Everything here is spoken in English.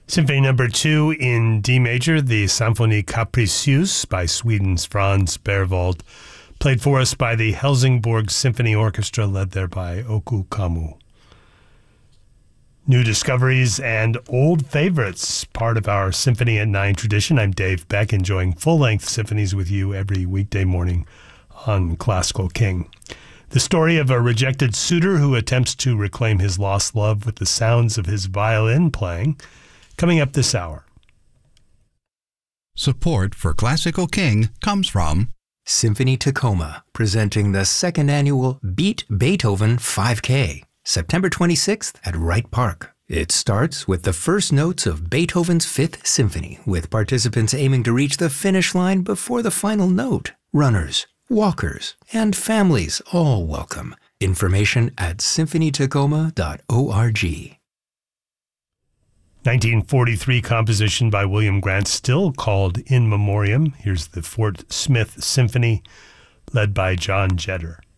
Symphony Number 2 in D major, the Symphonie Capricieuse by Sweden's Franz Berwald, played for us by the Helsingborg Symphony Orchestra, led there by Oku Kamu. New discoveries and old favorites, part of our Symphony at 9 tradition. I'm Dave Beck, enjoying full-length symphonies with you every weekday morning on Classical King. The story of a rejected suitor who attempts to reclaim his lost love with the sounds of his violin playing, coming up this hour. Support for Classical King comes from Symphony Tacoma, presenting the second annual Beat Beethoven 5K, September 26th at Wright Park. It starts with the first notes of Beethoven's Fifth Symphony, with participants aiming to reach the finish line before the final note. Runners, walkers, and families all welcome. Information at symphonytacoma.org. 1943 composition by William Grant, still called In Memoriam. Here's the Fort Smith Symphony, led by John Jetter.